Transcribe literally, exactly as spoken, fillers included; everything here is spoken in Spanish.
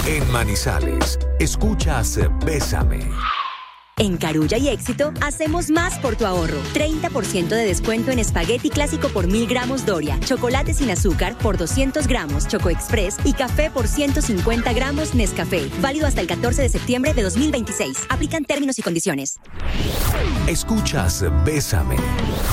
En Manizales, escuchas Bésame. En Carulla y Éxito, hacemos más por tu ahorro. treinta por ciento de descuento en espagueti clásico por mil gramos Doria, chocolate sin azúcar por doscientos gramos Choco Express y café por ciento cincuenta gramos Nescafé. Válido hasta el catorce de septiembre de dos mil veintiséis. Aplican términos y condiciones. Escuchas Bésame.